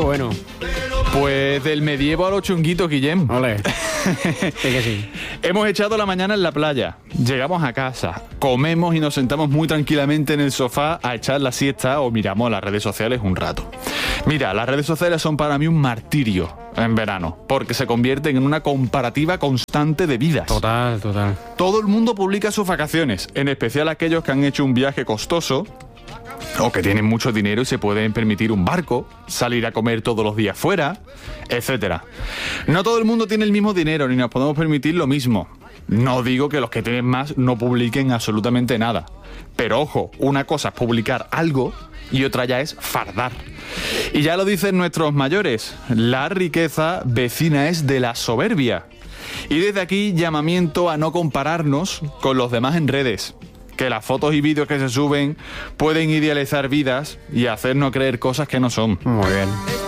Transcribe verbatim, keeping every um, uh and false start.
bueno. Pues del medievo a los chunguitos, Guillem. Ole. Sí que sí. Hemos echado la mañana en la playa, llegamos a casa, comemos y nos sentamos muy tranquilamente en el sofá a echar la siesta o miramos las redes sociales un rato. Mira, las redes sociales son para mí un martirio en verano, porque se convierten en una comparativa constante de vidas. Total, total. Todo el mundo publica sus vacaciones, en especial aquellos que han hecho un viaje costoso o que tienen mucho dinero y se pueden permitir un barco, salir a comer todos los días fuera, etcétera. No todo el mundo tiene el mismo dinero ni nos podemos permitir lo mismo. No digo que los que tienen más no publiquen absolutamente nada. Pero ojo, una cosa es publicar algo y otra ya es fardar. Y ya lo dicen nuestros mayores, la riqueza vecina es de la soberbia. Y desde aquí llamamiento a no compararnos con los demás en redes. Que las fotos y vídeos que se suben pueden idealizar vidas y hacernos creer cosas que no son. Muy bien.